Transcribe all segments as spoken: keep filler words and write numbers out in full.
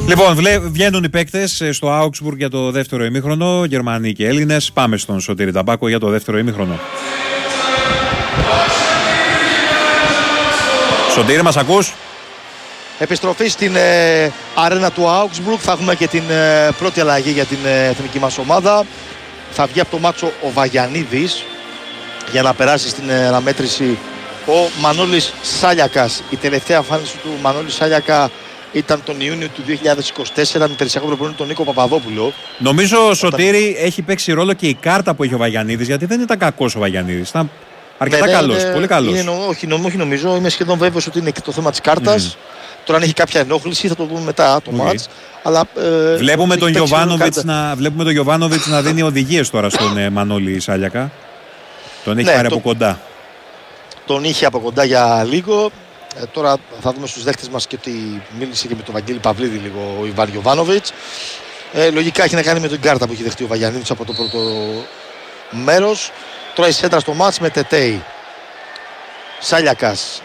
Λοιπόν, βγαίνουν οι παίκτες στο Augsburg για το δεύτερο ημίχρονο, Γερμανοί και Έλληνες. Πάμε στον Σωτήρη Ταμπάκο για το δεύτερο ημίχρονο. Σωτήρη, μας ακούς? Επιστροφή στην ε, αρένα του Augsburg. Θα έχουμε και την ε, πρώτη αλλαγή για την ε, εθνική μας ομάδα. Θα βγει από το μάτσο ο Βαγιανίδης για να περάσει στην ε, αναμέτρηση ο Μανώλης Σάλιακας. Η τελευταία εμφάνιση του Μανώλη Σάλιακα ήταν τον Ιούνιο του δύο χιλιάδες είκοσι τέσσερα με περισσότερο προπονητή τον Νίκο Παπαδόπουλο. Νομίζω, Όταν... Σωτήρη, έχει παίξει ρόλο και η κάρτα που έχει ο Βαγιανίδης, γιατί δεν ήταν κακός ο Βαγιανίδης. Ήταν αρκετά ναι, καλός, είναι, πολύ καλός. Είναι, όχι, νομ, όχι νομίζω, είμαι σχεδόν βέβαιος ότι είναι και το θέμα της κάρτας. Mm. Τώρα αν έχει κάποια ενόχληση θα το δούμε μετά το okay. μάτς. Αλλά, ε, βλέπουμε, τον Γιοβάνοβιτς να, βλέπουμε τον Γιοβάνοβιτς να δίνει οδηγίες τώρα στον ε, Μανώλη Σάλιακα. Τον έχει ναι, πάρει το, από κοντά. Τον είχε από κοντά για λίγο. Ε, τώρα θα δούμε στους δέχτες μας και ότι μίλησε και με τον Βαγγέλη Παυλίδη λίγο ο Ιβάν Γιοβάνοβιτς. Ε, λογικά έχει να κάνει με την κάρτα που έχει δεχτεί ο Βαγιανίδης από το πρώτο μέρος. Τώρα η σέντρα στο μάτς με Τετέι. Σάλιακας.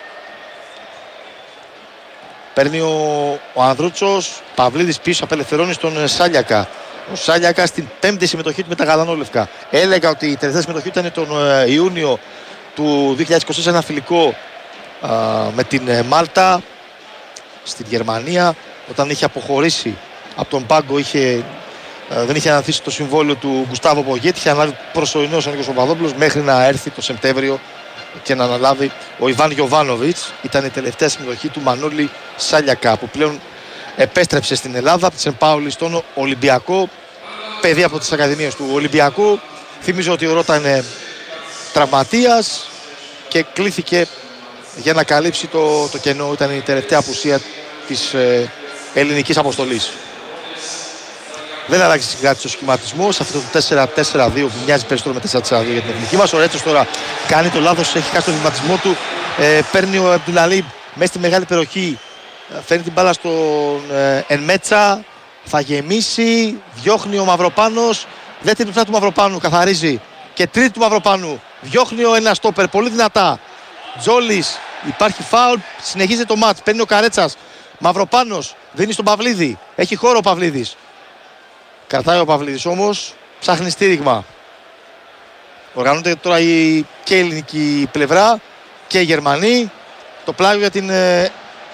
Παίρνει ο, ο Ανδρούτσος. Παυλίδης πίσω, απελευθερώνει στον Σάλιακα. Ο Σάλιακα στην πέμπτη συμμετοχή του με τα γαλανόλευκα. Έλεγα ότι η τελευταία συμμετοχή ήταν τον ε, Ιούνιο του δύο χιλιάδες είκοσι τέσσερα, ένα φιλικό α, με την ε, Μάλτα στην Γερμανία, όταν είχε αποχωρήσει από τον πάγκο. Είχε, ε, δεν είχε αναθήσει το συμβόλαιο του Γκουστάβο Πογέτη. Είχε αναλάβει προσωρινός ο Νίκος Παπαδόπουλος μέχρι να έρθει το Σεπτέμβριο και να αναλάβει ο Ιβάν Γιοβάνοβιτς. Ήταν η τελευταία συμμετοχή του Μανώλη Σάλιακα, που πλέον επέστρεψε στην Ελλάδα από τη Σεν Πάουλη στον Ολυμπιακό, παιδί από τις Ακαδημίες του Ολυμπιακού. Θυμίζω ότι ο Ρώτα είναι τραυματίας και κλήθηκε για να καλύψει το, το κενό. Ήταν η τελευταία απουσία της ε, ελληνικής αποστολής. Δεν αλλάξει η συγκράτηση ο σχηματισμός. Αυτό το τέσσερα τέσσερα δύο που μοιάζει περισσότερο με τέσσερα τέσσερα δύο για την εθνική μας. Ο Ρέτσος τώρα κάνει το λάθος, έχει χάσει το βηματισμό του. Ε, παίρνει ο Αμπτουλαλίμπ μέσα στη μεγάλη περιοχή. Φέρνει την μπάλα στον ε, Ενμέτσα. Θα γεμίσει. Διώχνει ο Μαυροπάνος. Δεύτερη πλάτη του Μαυροπάνου. Καθαρίζει. Και τρίτη του Μαυροπάνου. Διώχνει ο ένα στόπερ. Πολύ δυνατά. Τζόλης. Υπάρχει φάουλ. Συνεχίζεται το μάτς. Παίρνει ο Καρέτσας. Μαυροπάνος. Δίνει στον Παυλίδη. Έχει χώρο ο Παυλίδης. Κρατάει ο Παυλίδης όμως. Ψάχνει στήριγμα. Οργανώνεται τώρα η και η ελληνική πλευρά και οι Γερμανοί. Το πλάγιο για την ε,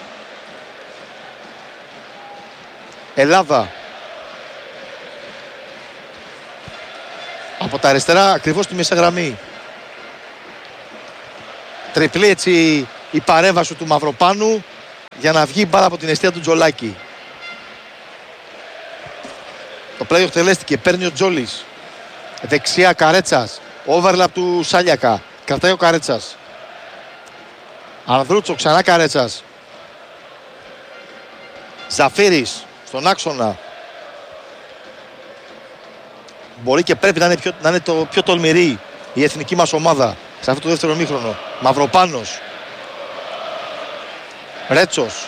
Ελλάδα. Από τα αριστερά, ακριβώς στη μέσα γραμμή. Τριπλή έτσι η παρέμβαση του Μαυροπάνου για να βγει μπάλα από την αιστεία του Τζολάκη. Το πλάγιο εκτελέστηκε, παίρνει ο Τζόλης. Δεξιά Καρέτσας. Overlap του Σάλιακα. Κρατάει ο Καρέτσας. Ανδρούτσο, ξανά Καρέτσας. Ζαφύρης στον άξονα. Μπορεί και πρέπει να είναι, πιο, να είναι το πιο τολμηρή η εθνική μας ομάδα σε αυτό το δεύτερο ημίχρονο. Μαυροπάνος. Ρέτσος.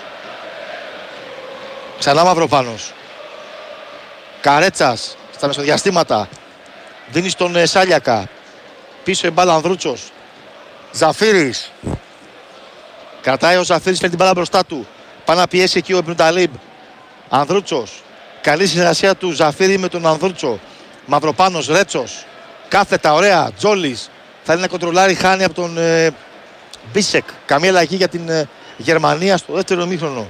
Ξανά Μαυροπάνος. Καρέτσας στα μεσοδιαστήματα. Δίνει στον ε, Σάλιακα. Πίσω η μπάλα Ανδρούτσος. Ζαφύρης. Κρατάει ο Ζαφύρης, φέρνει την μπάλα μπροστά του. Πάει να πιέσει εκεί ο Εμπνουταλίμπ. Ανδρούτσος. Καλή συνεργασία του Ζαφύρη με τον Ανδρούτσο. Μαυροπάνος, Ρέτσος. Κάθετα, ωραία. Τζόλης. Θέλει να κοντρολάρει, χάνει από τον ε, Μπίσεκ. Καμία αλλαγή για την ε, Γερμανία στο δεύτερο ημίχρονο.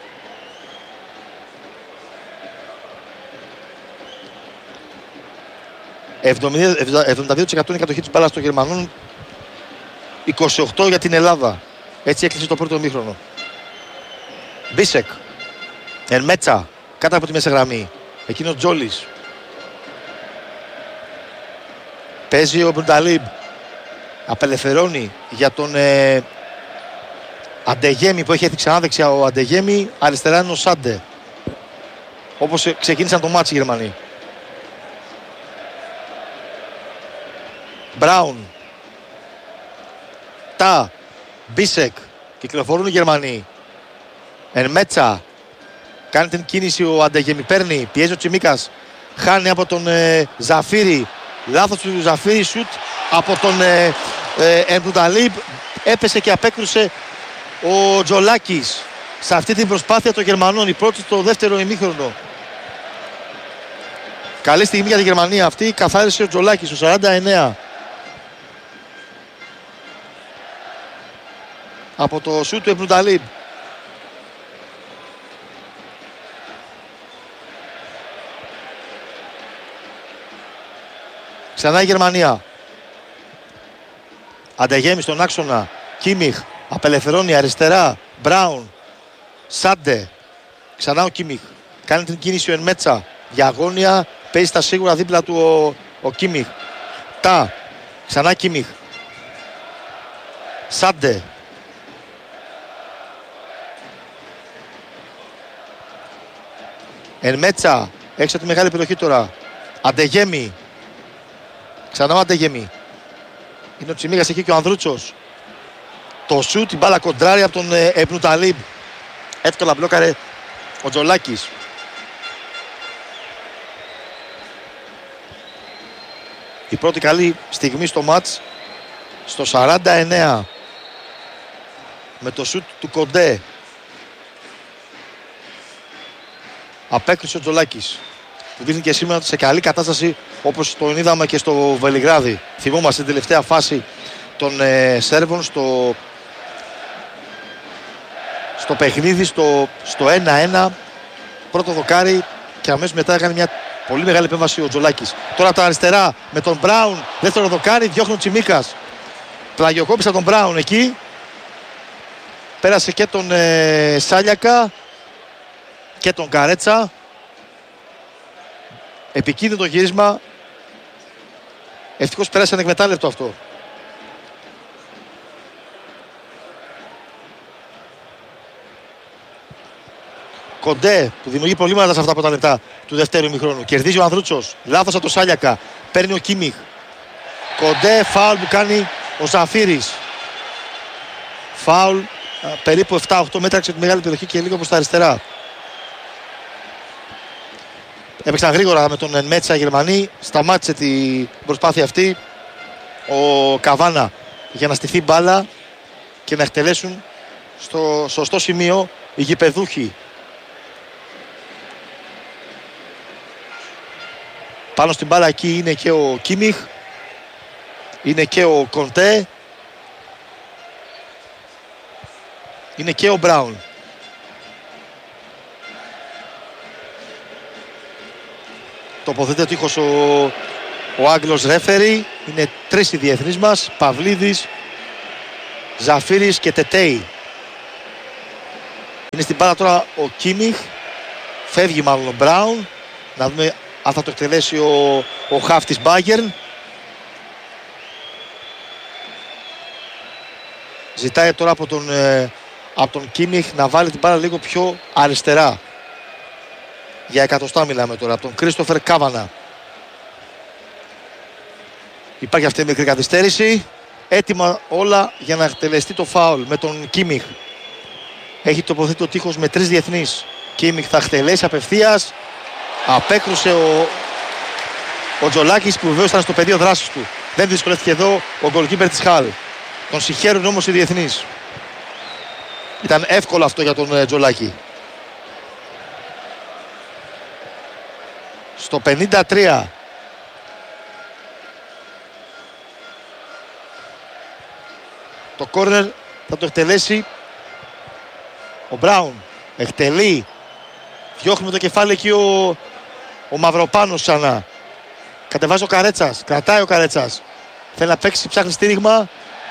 εβδομήντα δύο τοις εκατό είναι η κατοχή της μπάλας των Γερμανών. είκοσι οκτώ για την Ελλάδα. Έτσι έκλεισε το πρώτο ημίχρονο. Μπίσεκ. Ενμέτσα. Κάτω από τη μέσα γραμμή. Εκείνο Τζόλης. Παίζει ο Μπρουνταλίμπ. Απελευθερώνει για τον ε, Αντεγέμι που έχει έρθει ξανά δεξιά. Ο Αντεγέμι, αριστερά είναι ο Σάντε. Όπως ξεκίνησαν το μάτσι οι Γερμανοί. Μπράουν. Τα. Μπίσεκ. Κυκλοφορούν οι Γερμανοί. Ενμέτσα. Κάνει την κίνηση ο Αντεγέμι. Παίρνει. Πιέζει ο Τσιμίκας. Χάνει από τον ε, Ζαφύρη. Λάθος του Ζαφύρη. Σουτ από τον ε, ε, Εμπνουταλίμπ. Έπεσε και απέκρουσε ο Τζολάκης. σε αυτή την προσπάθεια των Γερμανών. Η πρώτη στο δεύτερο ημίχρονο. Καλή στιγμή για τη Γερμανία αυτή. Καθάρισε ο Τζολάκης στο σαράντα εννέα. Από το σούτ του Εμπνουταλίμπ. Ξανά η Γερμανία. Αντεγέμι στον άξονα. Κίμιχ. Απελευθερώνει αριστερά. Μπράουν. Σάντε. Ξανά ο Κίμιχ. Κάνει την κίνηση ο Ενμέτσα. Διαγώνια. Παίζει στα σίγουρα δίπλα του ο, ο Κίμιχ. Τα. Ξανά Κίμιχ. Σάντε. Ενμέτσα. Έξω τη μεγάλη περιοχή τώρα. Αντεγέμι. Ξανά ο Αντεγέμι. Είναι ο Τσιμίγας εκεί και ο Ανδρούτσος. Το σουτ, την μπάλα κοντράρει από τον ε, Εμπνουταλίμπ. Εύκολα μπλόκαρε ο Τζολάκης. Η πρώτη καλή στιγμή στο μάτς στο σαράντα εννέα με το σουτ του Κοντέ. Απέκρισε ο Τζολάκης που δείχνει και σήμερα σε καλή κατάσταση όπως τον είδαμε και στο Βελιγράδι. Θυμόμαστε την τελευταία φάση των ε, Σέρβων στο, στο παιχνίδι στο, στο ένα ένα. Πρώτο δοκάρι και αμέσως μετά έκανε μια πολύ μεγάλη επέμβαση ο Τζολάκης. Τώρα τα αριστερά με τον Μπράουν. Δεύτερο δοκάρι, διώχνει ο Τσιμίκας. Πλαγιοκόπησε τον Μπράουν εκεί. Πέρασε και τον ε, Σάλιακα και τον Καρέτσα. Επικίνδυνο το γύρισμα. Ευτυχώς πέρασε ανεκμετάλλευτο αυτό. Κοντέ που δημιουργεί προβλήματα σε αυτά από τα λεπτά του δεύτερου ημιχρόνου. Κερδίζει ο Ανδρούτσος. Λάθος από το Σάλιακα. Παίρνει ο Κίμιχ. Κοντέ, φάουλ που κάνει ο Ζαφύρης. Φάουλ α, περίπου επτά οκτώ μέτρα από τη μεγάλη περιοχή και λίγο προς τα αριστερά. Έπαιξαν γρήγορα με τον Ενμέτσα οι Γερμανοί. Σταμάτησε την προσπάθεια αυτή ο Καβάνα για να στηθεί μπάλα και να εκτελέσουν στο σωστό σημείο οι γηπεδούχοι. Πάνω στην μπάλα εκεί είναι και ο Κίμιχ. Είναι και ο Κοντέ. Είναι και ο Μπράουν. Τοποθετεί ο τείχος ο, ο Άγγλος ρέφερι. Είναι τρεις οι διεθνείς μας. Παυλίδης, Ζαφύρης και Τετέι. Είναι στην μπάλα τώρα ο Κίμιχ. Φεύγει μάλλον ο Μπράουν. Να δούμε αν θα το εκτελέσει ο, ο χαφ της Bayern. Ζητάει τώρα από τον, ε, από τον Κίμιχ να βάλει την μπάλα λίγο πιο αριστερά. Για εκατοστά μιλάμε τώρα. Από τον Κρίστοφερ Κάβανα. Υπάρχει αυτή η μικρή καθυστέρηση. Έτοιμα όλα για να εκτελεστεί το φάουλ με τον Κίμιχ. Έχει τοποθετεί το τείχος με τρεις διεθνείς. Κίμιχ θα εκτελέσει απευθείας. Απέκρουσε ο, ο Τζολάκης που βεβαίως ήταν στο πεδίο δράσης του. Δεν δυσκολεύτηκε εδώ ο γκολκίπερ της Χαλ. Τον συγχαίρουν όμως οι διεθνείς. Ήταν εύκολο αυτό για τον ε, Τζολάκη. Στο πενήντα τρία. Το κόρνερ θα το εκτελέσει ο Μπράουν. Εκτελεί. Διώχνει με το κεφάλι εκεί ο, ο Μαυροπάνος ξανά. Κατεβάζει ο Καρέτσας. Κρατάει ο Καρέτσας. Θέλει να παίξει, ψάχνει στήριγμα.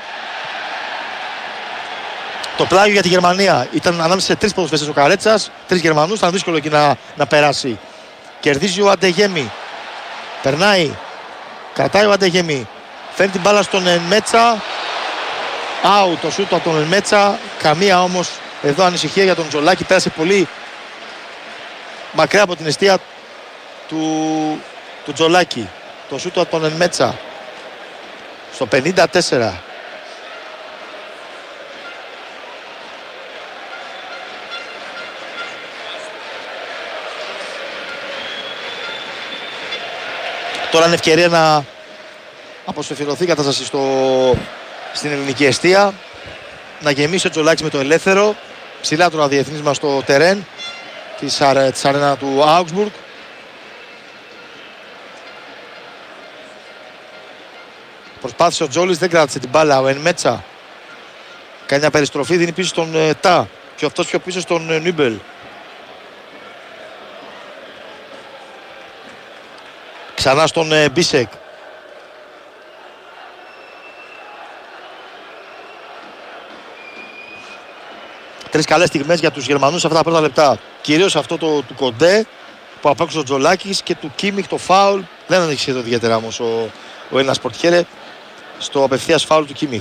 Το πλάγιο για τη Γερμανία. Ήταν ανάμεσα σε τρεις ποδοσφαιριστές ο Καρέτσας. Τρεις Γερμανούς. Ήταν δύσκολο εκεί να, να περάσει. Κερδίζει ο Αντεγέμι. Περνάει. Κρατάει ο Αντεγέμι. Φέρνει την μπάλα στον Ενμέτσα. Άου το σούτ από τον Ενμέτσα. Καμία όμως εδώ ανησυχία για τον Τζολάκη. Πέρασε πολύ μακριά από την αιστεία του, του Τζολάκη. Το σούτ από τον Ενμέτσα. Στο πενήντα τέσσερα. Τώρα είναι ευκαιρία να αποσφαιρωθεί η κατάσταση στο, στην ελληνική εστία. Να γεμίσει ο Τζολάκης με το ελεύθερο. Ψηλά τώρα διεθνής στο τερέν της, αρε, της αρένα του Augsburg. Προσπάθησε ο Τζόλης, δεν κράτησε την μπάλα. Ο Ενμέτσα κάνει μια περιστροφή, δίνει πίσω στον ε, Τα και αυτός πιο πίσω στον ε, Νίμπελ. Ξανά στον ε, Μπίσεκ. Τρεις καλές στιγμές για τους Γερμανούς αυτά τα πρώτα λεπτά. Κυρίως αυτό το του Κοντέ που απέκτησε ο Τζολάκης και του Κίμιχ το φάουλ. Δεν ανέχει εδώ ιδιαίτερα όμως ο, ο Έλληνας πορτιέρε στο απευθείας φάουλ του Κίμιχ.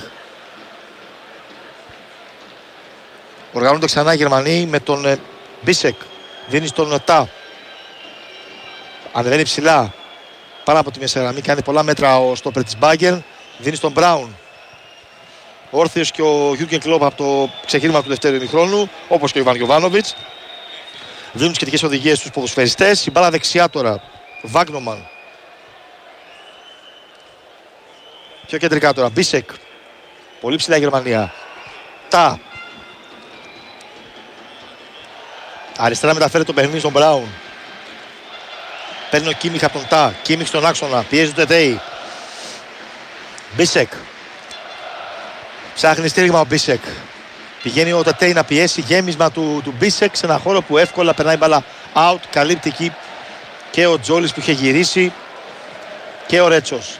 Οργανώνονται ξανά οι Γερμανοί με τον ε, Μπίσεκ. Δίνει στον ε, Τα. Ανεβαίνει ψηλά πάνω από τη μέσα γραμμή. Κάνει πολλά μέτρα ο στόπερ της Μπάγκερν. Δίνει στον Μπράουν. Όρθιος και ο Γιούργκεν Κλόπ από το ξεκίνημα του δευτέρου ημιχρόνου, όπως και ο Ιβάν Γιοβάνοβιτς. Δίνουν σχετικές οδηγίες στους ποδοσφαιριστές. Η μπάλα δεξιά τώρα. Βάγνομαν. Πιο κεντρικά τώρα. Μπίσεκ. Πολύ ψηλά η Γερμανία. Τα. Αριστερά μεταφέρει το παιχνίδι στον Μπράουν. Παίρνει ο Κίμιχ από τον Τα. Κίμιχ στον άξονα. Πιέζει το Τετέι. Μπίσεκ. Ψάχνει στήριγμα ο Μπίσεκ. Πηγαίνει ο Τετέι να πιέσει. Γέμισμα του, του Μπίσεκ σε ένα χώρο που εύκολα περνάει μπάλα out. Καλύπτει εκεί και ο Τζόλης που είχε γυρίσει και ο Ρέτσος.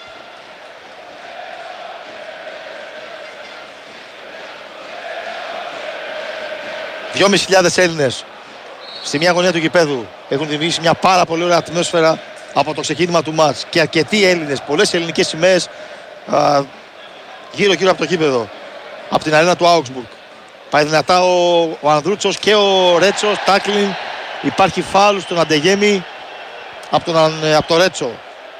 δυόμισι χιλιάδες Έλληνες στη μια γωνία του γηπέδου έχουν δημιουργήσει μια πάρα πολύ ωραία ατμόσφαιρα από το ξεκίνημα του μάτς. Και αρκετοί Έλληνες, πολλές ελληνικές σημαίες γύρω γύρω από το γήπεδο, από την αρένα του Augsburg. Πάει δυνατά ο, ο Ανδρούτσος και ο Ρέτσος. Τάκλιν. Υπάρχει φάουλ στον Αντεγέμι από τον, από τον Ρέτσο.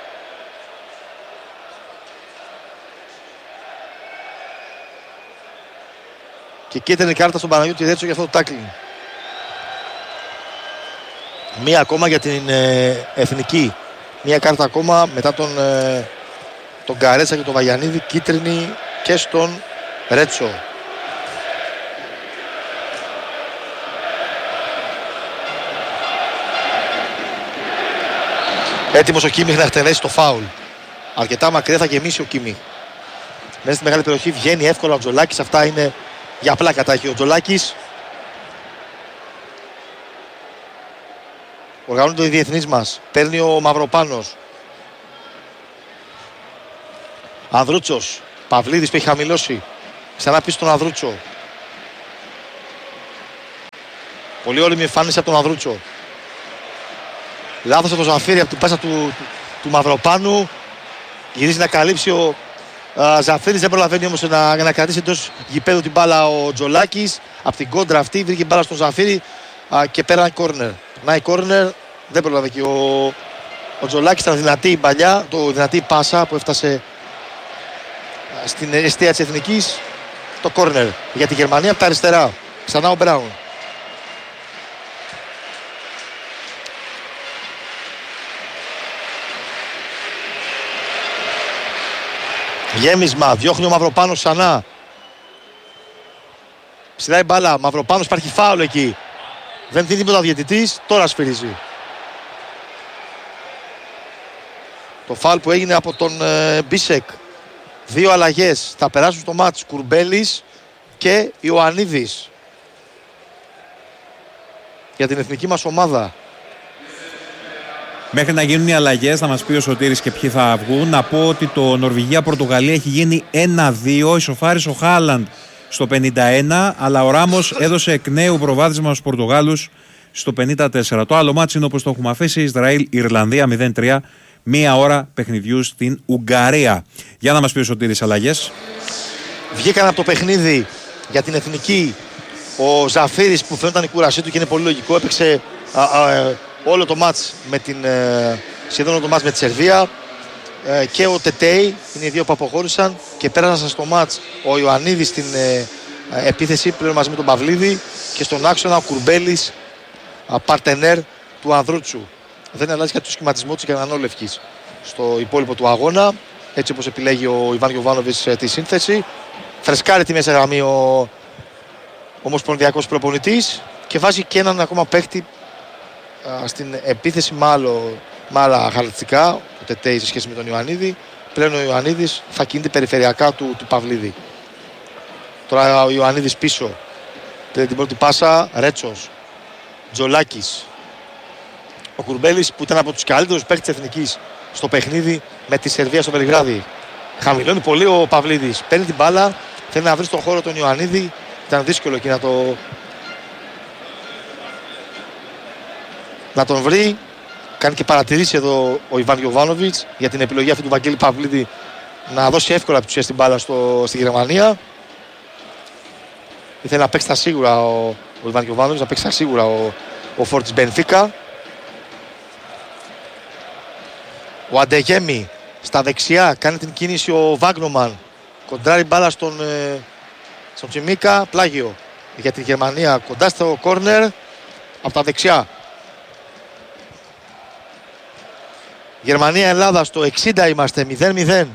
Και κίτρινη κάρτα στον Παναγιώτη Ρέτσο για αυτό το τάκλιν. Μία ακόμα για την ε, εθνική. Μία κάρτα ακόμα μετά τον, ε, τον Καρέτσα και τον Βαγιανίδη. Κίτρινη και στον Ρέτσο. Έτοιμος ο Κίμιχ να εκτελέσει το φάουλ. Αρκετά μακριά θα γεμίσει ο Κίμιχ. Μέσα στη μεγάλη περιοχή βγαίνει εύκολα ο Τζολάκης. Αυτά είναι για πλάκα τα έχει ο Τζολάκης. Οργανώνονται οι διεθνείς μας. Παίρνει ο Μαυροπάνος. Ανδρούτσος. Παυλίδης που έχει χαμηλώσει. Ξανά πίσω στον Ανδρούτσο. Πολύ όριμη εμφάνιση από τον Ανδρούτσο. Λάθος από το Ζαφίρι από την πάσα του, του, του Μαυροπάνου. Γυρίζει να καλύψει ο uh, Ζαφίρις. Δεν προλαβαίνει όμως να, να κρατήσει εντός γηπέδου την μπάλα ο Τζολάκης. Από την κόντρα αυτή βρήκε μπάλα στον Ζαφίρι uh, και πέραν κόρνερ. Να η κόρνερ. Δεν προλαβαίνει και ο, ο Τζολάκης. Ήταν δυνατή η παλιά, το δυνατή πάσα που έφτασε στην αιστεία της εθνικής. Το κόρνερ για τη Γερμανία από τα αριστερά. Ξανά ο Μπράουν. Γέμισμα, διώχνει ο Μαυροπάνος ξανά. Ψηλά η μπάλα, Μαυροπάνος, υπάρχει φάουλ εκεί. Δεν δίνει τίποτα ο διαιτητής, τώρα σφυρίζει. Το φάουλ που έγινε από τον ε, Μπίσεκ. Δύο αλλαγές, θα περάσουν στο μάτς Κουρμπέλης και Ιωαννίδης. Για την εθνική μας ομάδα. Μέχρι να γίνουν οι αλλαγές, θα μας πει ο Σωτήρης και ποιοι θα βγουν. Να πω ότι το Νορβηγία-Πορτογαλία έχει γίνει ένα δύο. Ισοφάρισε ο Χάλαντ στο πενήντα ένα, αλλά ο Ράμος έδωσε εκ νέου προβάδισμα στους Πορτογάλους στο πενήντα τέσσερα. Το άλλο μάτσι είναι όπως το έχουμε αφήσει. Ισραήλ-Ιρλανδία μηδέν τρία. Μία ώρα παιχνιδιού στην Ουγγαρία. Για να μας πει ο Σωτήρης αλλαγές. Βγήκαν από το παιχνίδι για την εθνική ο Ζαφίρις που φαίνονταν η κούρασή του και είναι πολύ λογικό. Έπαιξε α, α, όλο το μάτς με την, ε, σχεδόν όλο το μάτς με τη Σερβία, ε, και ο Τετέι είναι οι δύο που αποχώρησαν και πέρασαν στο μάτς ο Ιωαννίδης στην ε, επίθεση πλέον μαζί με τον Παυλίδη και στον άξονα ο Κουρμπέλης, παρτενέρ του Ανδρούτσου. Δεν αλλάζει κάτι το σχηματισμό της Γερμανόλευκης στο υπόλοιπο του αγώνα, έτσι όπως επιλέγει ο Ιβάν Γιοβάνοβιτς τη σύνθεση. Φρεσκάρει τη μέσα γραμμή ο, ομοσπονδιακός προπονητής και βάζει και έναν ακόμα παίχτη α, στην επίθεση με, άλλο, με άλλα χαρακτηριστικά, ο Τετέι σε σχέση με τον Ιωαννίδη. Πλέον ο Ιωαννίδης θα κινείται περιφερειακά του, του Παυλίδη. Τώρα ο Ιωαννίδης πίσω. Πήρε την πρώτη πάσα, Ρέτσος, Τζολάκης. Ο Κουρμπέλης που ήταν από τους καλύτερους παίκτες της Εθνικής στο παιχνίδι με τη Σερβία στο Βελιγράδι. Χαμηλώνει πολύ ο Παυλίδης. Παίρνει την μπάλα, θέλει να βρει στον χώρο τον Ιωαννίδη. Ήταν δύσκολο εκεί να, το... να τον βρει. Κάνει και παρατηρήσει εδώ ο Ιβάν Γιοβάνοβιτς για την επιλογή αυτή του Βαγγέλη Παυλίδη να δώσει εύκολα την μπάλα στο... στη Γερμανία. Ήθελε να παίξει τα σίγουρα ο, ο Ιβάν Γιοβάνοβιτς, να παίξει τα σίγουρα ο, ο Φόρ της Μπενφίκα. Ο Αντεγέμι στα δεξιά κάνει την κίνηση ο Βάγνομαν. Κοντράρει μπάλα στον, ε, στον Τσιμίκα, πλάγιο για τη Γερμανία κοντά στο κόρνερ από τα δεξιά. Γερμανία-Ελλάδα στο εξήντα είμαστε, μηδέν μηδέν.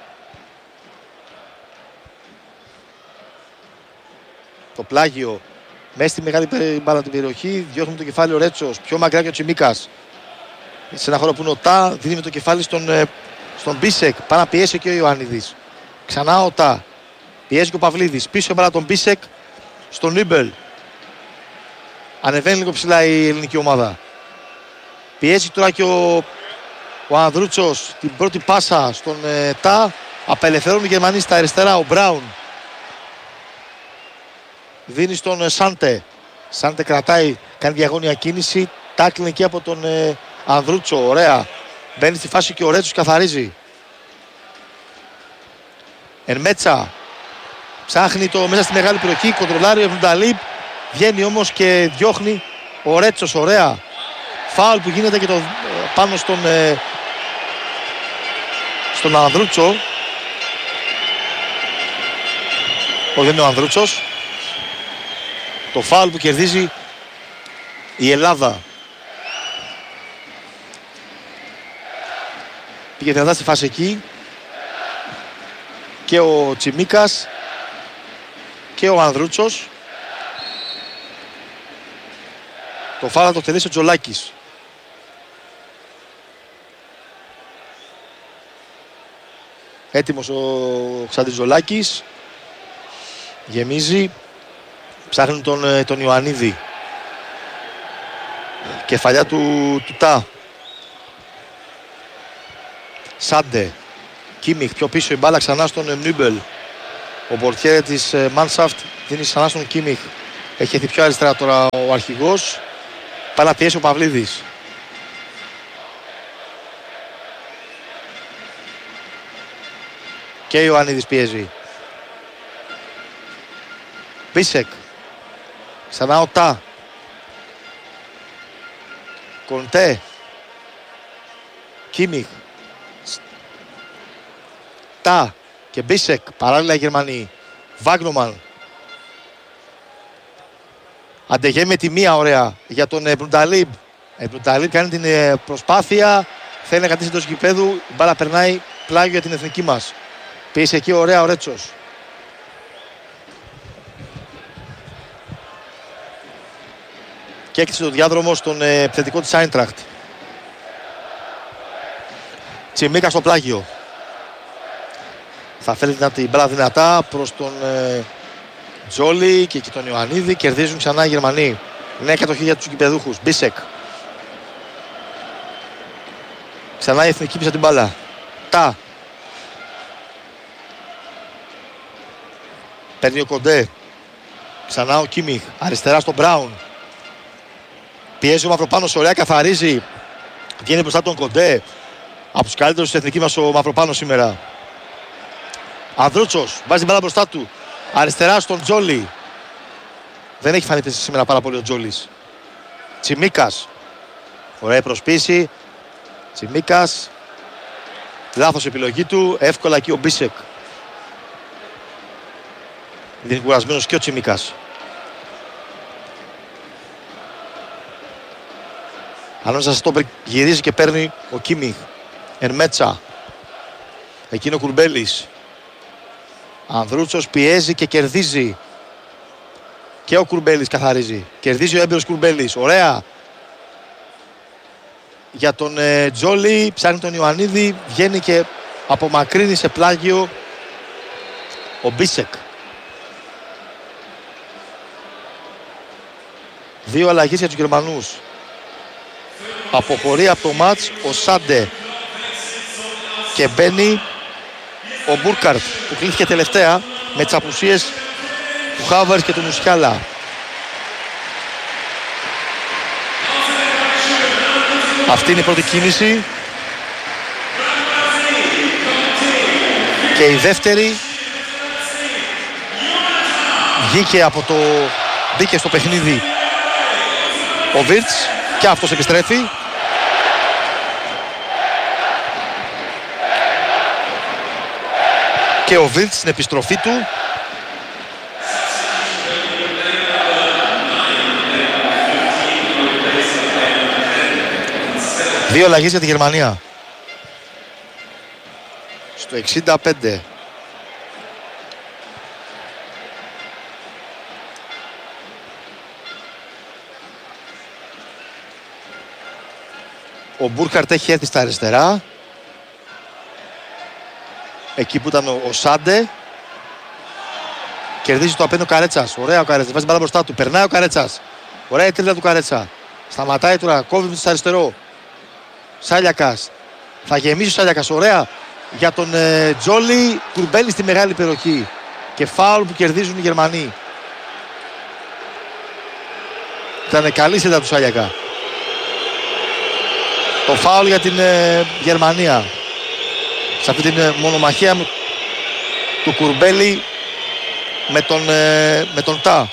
Το πλάγιο μέσα στη μεγάλη μπάλα την περιοχή, διώχνει το κεφάλι ο Ρέτσος, πιο μακριά και ο Τσιμίκας. Σε ένα χώρο που είναι ο Τά, δίνει με το κεφάλι στον, στον Μπίσεκ, πάει να πιέσει και ο Ιωαννίδης. Ξανά ο Τά, πιέζει και ο Παυλίδης, πίσω μπάλα τον Μπίσεκ, στον Νίμπελ. Ανεβαίνει λίγο ψηλά η ελληνική ομάδα. Πιέζει τώρα και ο, ο Ανδρούτσος την πρώτη πάσα στον ε, Τά, απελευθερώνουν οι Γερμανοί στα αριστερά, ο Μπράουν. Δίνει στον Σάντε. Σάντε κρατάει, κάνει διαγώνια κίνηση. Τάκλινε εκεί από τον ε, Ανδρούτσο. Ωραία. Μπαίνει στη φάση και ο Ρέτσος καθαρίζει. Ερμέτσα. Ψάχνει το μέσα στη μεγάλη περιοχή. Κοντρολάρει ο Εβνταλίπ. Βγαίνει όμως και διώχνει ο Ρέτσος. Ωραία. Φάουλ που γίνεται και το, πάνω στον, ε, στον Ανδρούτσο. Όχι, δεν είναι ο Ανδρούτσος. Το φάουλ που κερδίζει η Ελλάδα. Πήγε δυνατά στη φάση εκεί και ο Τσιμίκας και ο Ανδρούτσος. Το φάουλ θα το τελέσει ο Τζολάκης. Έτοιμος ο Ξαντιζολάκης. Γεμίζει. Ψάχνουν τον, τον Ιωαννίδη. Κεφαλιά του, του Τά. Σάντε. Κίμιχ πιο πίσω η μπάλα ξανά στον Νίμπελ. Ο πορτιέρε της Μάνσαφτ δίνει ξανά στον Κίμιχ. Έχει έρθει πιο αριστερά τώρα ο αρχηγός. Πάει να πιέσει ο Παυλίδης. Και ο Ιωαννίδης πιέζει. Μπίσεκ. Ξανά ο Τά. Κοντέ. Κίμιχ. Τά και Μπίσεκ. Παράλληλα οι Γερμανοί. Βάγνομαν. Αντεγέ με τη μία ωραία για τον Μπρουνταλίμπ. Μπρουνταλίμπ κάνει την προσπάθεια. Θέλει να κρατήσει το γηπέδου. Η μπάλα περνάει πλάγιο για την εθνική μας. Πίεσε εκεί ωραία ο Ρέτσος. Και έκλεισε το διάδρομο στον ε, επιθετικό της Άιντραχτ. Τσιμίκα στο πλάγιο. Θα φέρει την μπάλα δυνατά προς τον ε, Τζόλι και εκεί τον Ιωαννίδη. Κερδίζουν ξανά οι Γερμανοί. Νέα κατοχή για τους γηπεδούχους. Μπίσεκ. Ξανά η εθνική πίσω την μπάλα. Τά. Παίρνει ο Κοντέ. Ξανά ο Κίμιχ. Αριστερά στον Μπράουν. Πιέζει ο Μαυροπάνος, ωραία, καθαρίζει. Βγαίνει μπροστά τον Κοντέ. Από τους καλύτερους της εθνική μας ο Μαυροπάνος σήμερα. Ανδρούτσος, βάζει την μπάλα μπροστά του. Αριστερά στον Τζόλι. Δεν έχει φανεί σήμερα πάρα πολύ ο Τζόλις. Τσιμίκας. Ωραία προσπίση. Τσιμίκας. Λάθος επιλογή του. Εύκολα εκεί ο Μπίσεκ. Είναι κουρασμένος και ο Τσιμίκας. Ανάμεσα στο στόπερ γυρίζει και παίρνει ο Κίμιχ. Ερμέτσα. Εκείνο ο Κουρμπέλης. Ανδρούτσος πιέζει και κερδίζει. Και ο Κουρμπέλης καθαρίζει. Κερδίζει ο έμπειρος Κουρμπέλης. Ωραία. Για τον ε, Τζόλι, ψάχνει τον Ιωαννίδη. Βγαίνει και απομακρύνει σε πλάγιο ο Μπίσεκ. Δύο αλλαγές για τους Γερμανούς. Αποχωρεί από το μάτς ο Σάντε. Και μπαίνει ο Μπούρκαρτ που κλείθηκε τελευταία με τις απουσίες του Χάβερς και του Μουσιάλα. Αυτή είναι η πρώτη κίνηση. Και η δεύτερη βγήκε από το... μπήκε στο παιχνίδι ο Βίρτς και αυτός επιστρέφει. Και ο Βίρτς στην επιστροφή του δύο αλλαγές για τη Γερμανία. Στο εξήντα πέντε. Ο Μπούρκαρτ έχει έρθει στα αριστερά. Εκεί που ήταν ο, ο Σάντε. Κερδίζει το απέναντι ο Καρέτσας. Ωραία ο Καρέτσας. Βάζει μπάλα μπροστά του. Περνάει ο Καρέτσας. Ωραία η τρίτα του Καρέτσα. Σταματάει τώρα. Κόβει στο αριστερό. Σάλιακας. Θα γεμίσει ο Σάλιακας. Ωραία. Για τον ε, Τζόλι. Κουρμπέλη στη μεγάλη περιοχή. Και φάουλ που κερδίζουν οι Γερμανοί. Ήταν καλή σύντα του Σάλιακα. Το φάουλ για την ε, Γερμανία. Σε αυτή την ε, μονομαχία του Κουρμπέλη με τον, ε, με τον Τά.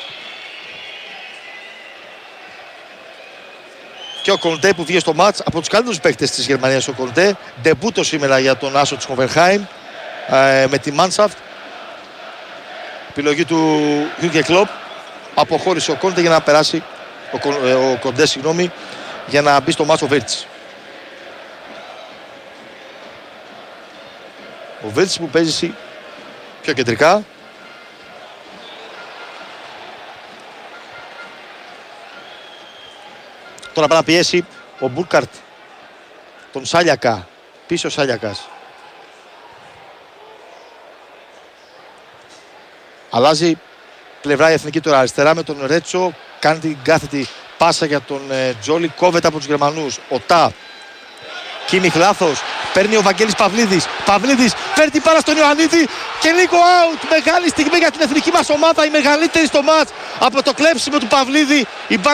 Και ο Κοντέ που βγήκε στο μάτς από τους καλύτερους παίκτες της Γερμανίας ο Κοντέ. Ντεμπούτο σήμερα για τον άσο της Χόφενχάιμ ε, με τη Μάνσαφτ. Επιλογή του Γιούγκεν Κλοπ. Αποχώρησε ο Κοντέ για να περάσει ο, ε, ο Κοντέ συγγνώμη, για να μπει στο μάτς ο Βίρτς. Ο Βίρτς που παίζει πιο κεντρικά. Τώρα πρέπει να πιέσει ο Μπούρκαρτ τον Σάλιακα. Πίσω ο Σάλιακας. Αλλάζει πλευρά η εθνική τώρα αριστερά με τον Ρέτσο. Κάνει την κάθετη πάσα για τον ε, Τζόλι. Κόβεται από τους Γερμανούς. Ο Τά. Κίμιχ λάθος. Παίρνει ο Βαγγέλης Παυλίδης. Παυλίδης παίρνει την μπάλα στον Ιωαννίδη. Και λίγο out. Μεγάλη στιγμή για την εθνική μας ομάδα. Η μεγαλύτερη στο μάτς. Από το κλέψιμο του Παυλίδη. Η